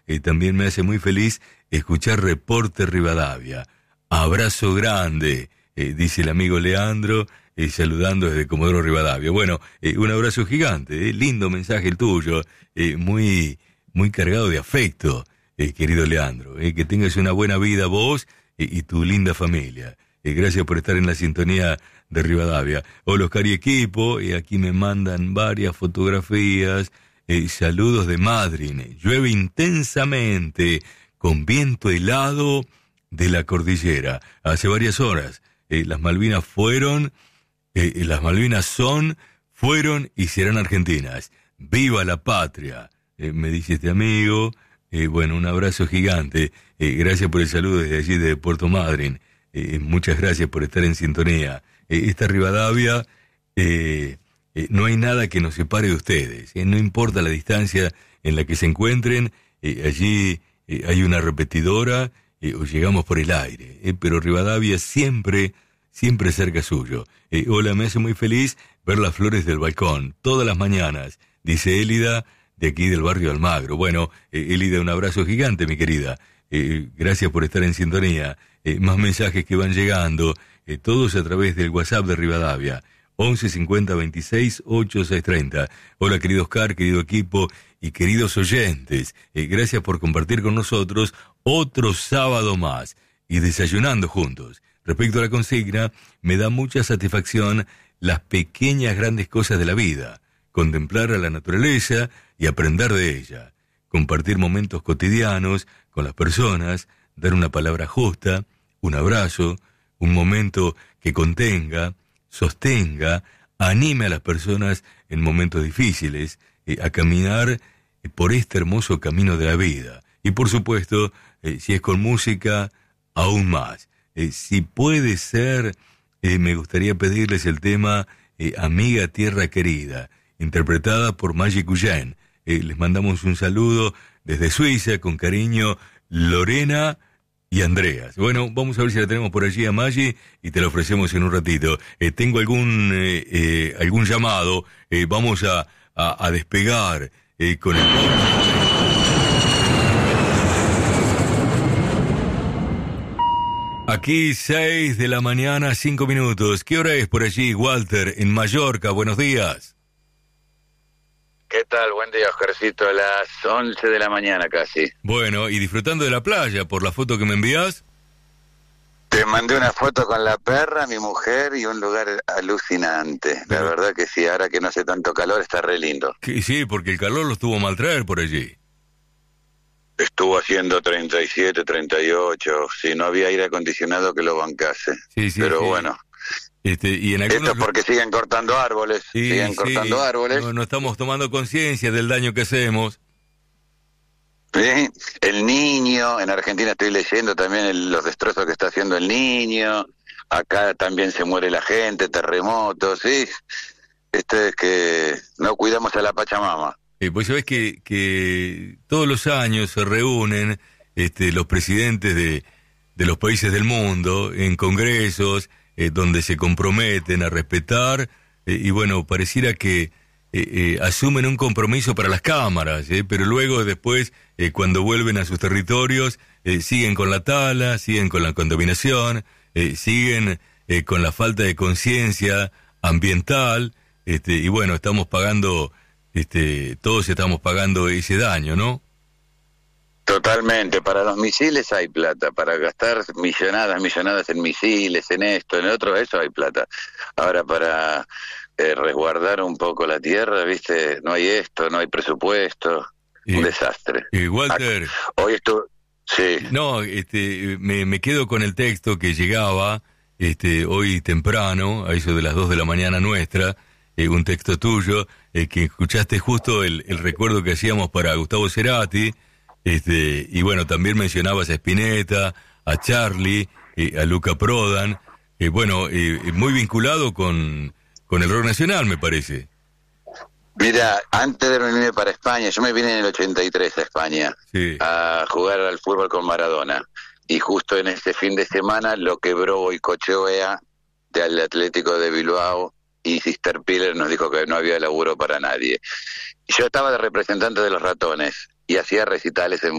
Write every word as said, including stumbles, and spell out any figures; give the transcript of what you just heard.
eh, también me hace muy feliz escuchar Reporte Rivadavia. Abrazo grande, eh, dice el amigo Leandro, eh, saludando desde Comodoro Rivadavia. Bueno, eh, un abrazo gigante, eh, lindo mensaje el tuyo, eh, muy, muy cargado de afecto, eh, querido Leandro. Eh, que tengas una buena vida vos eh, y tu linda familia. Eh, gracias por estar en la sintonía de Rivadavia. Hola Oscar y equipo, y aquí me mandan varias fotografías, eh, saludos de Madryn. Llueve intensamente, con viento helado de la cordillera. Hace varias horas, eh, las Malvinas fueron, eh, las Malvinas son, fueron y serán argentinas. ¡Viva la patria! Eh, me dice este amigo. Eh, bueno, un abrazo gigante. Eh, gracias por el saludo desde allí de Puerto Madryn. Eh, muchas gracias por estar en sintonía. Eh, esta Rivadavia, eh, eh, no hay nada que nos separe de ustedes. Eh, no importa la distancia en la que se encuentren, eh, allí eh, hay una repetidora eh, o llegamos por el aire. Eh, pero Rivadavia siempre, siempre cerca suyo. Eh, hola, me hace muy feliz ver las flores del balcón todas las mañanas, dice Élida, de aquí del barrio Almagro. Bueno, eh, Élida, un abrazo gigante, mi querida. Eh, gracias por estar en sintonía. Eh, más mensajes que van llegando, eh, todos a través del WhatsApp de Rivadavia, once cincuenta veintiséis ochenta y seis treinta. Hola querido Oscar, querido equipo y queridos oyentes, eh, gracias por compartir con nosotros otro sábado más y desayunando juntos. Respecto a la consigna, me da mucha satisfacción las pequeñas grandes cosas de la vida, contemplar a la naturaleza y aprender de ella, compartir momentos cotidianos con las personas, dar una palabra justa, un abrazo, un momento que contenga, sostenga, anime a las personas en momentos difíciles, eh, a caminar eh, por este hermoso camino de la vida. Y por supuesto, eh, si es con música, aún más. Eh, si puede ser, eh, me gustaría pedirles el tema eh, Amiga Tierra Querida, interpretada por Maggie Guyen. Eh, les mandamos un saludo desde Suiza, con cariño, Lorena y Andreas. Bueno, vamos a ver si la tenemos por allí a Maggie y te la ofrecemos en un ratito. Eh, tengo algún eh, eh, algún llamado. Eh, vamos a, a, a despegar eh, con el... Aquí seis de la mañana, cinco minutos. ¿Qué hora es por allí, Walter, en Mallorca? Buenos días. ¿Qué tal? Buen día, Oscarcito. A las once de la mañana casi. Bueno, y disfrutando de la playa por la foto que me envías. Te mandé una foto con la perra, mi mujer, y un lugar alucinante. Pero... la verdad que sí, ahora que no hace tanto calor, está re lindo. Sí, sí, porque el calor lo estuvo mal traer por allí. Estuvo haciendo treinta y siete, treinta y ocho. Sí, no había aire acondicionado que lo bancase. Sí, sí, Pero sí. Bueno... Este, y en algunos... Esto es porque siguen cortando árboles, sí, siguen sí, cortando árboles. No, no estamos tomando conciencia del daño que hacemos. ¿Sí? El Niño, en Argentina estoy leyendo también el, los destrozos que está haciendo el Niño. Acá también se muere la gente, terremotos, sí. Esto es que no cuidamos a la Pachamama. Eh, pues sabés que, que todos los años se reúnen este, los presidentes de, de los países del mundo en congresos, Eh, donde se comprometen a respetar, eh, y bueno, pareciera que eh, eh, asumen un compromiso para las cámaras, eh, pero luego después, eh, cuando vuelven a sus territorios, eh, siguen con la tala, siguen con la contaminación, eh, siguen eh, con la falta de conciencia ambiental, este, y bueno, estamos pagando, este, todos estamos pagando ese daño, ¿no? Totalmente, para los misiles hay plata, para gastar millonadas, millonadas en misiles, en esto, en otro, eso hay plata. Ahora para eh, resguardar un poco la tierra, viste, no hay esto, no hay presupuesto, y, un desastre. Y Walter, hoy esto, sí. No, este, me, me quedo con el texto que llegaba, este, hoy temprano, a eso de las dos de la mañana nuestra, eh, un texto tuyo, eh, que escuchaste justo el, el recuerdo que hacíamos para Gustavo Cerati. Este, y bueno, también mencionabas a Spinetta, a Charlie, eh, a Luca Prodan, eh, bueno, eh, muy vinculado con, con el rock nacional, me parece. Mira, antes de venirme para España, yo me vine en el ochenta y tres a España, sí, a jugar al fútbol con Maradona, y justo en ese fin de semana lo quebró Goicoechea del Atlético de Bilbao, y Sister Piller nos dijo que no había laburo para nadie. Yo estaba de representante de los Ratones, y hacía recitales en